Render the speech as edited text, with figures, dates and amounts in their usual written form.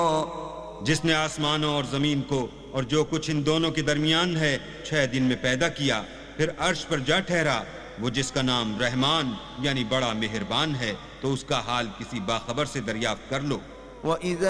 जिसने आसमानों और जमीन को और जो कुछ इन दोनों के दरमियान है 6 दिन में पैदा किया, फिर अर्श पर जा ठहरा। वो जिसका नाम रहमान यानी बड़ा मेहरबान है, तो उसका हाल किसी बाखबर से दरियाफ्त कर लो। وإذا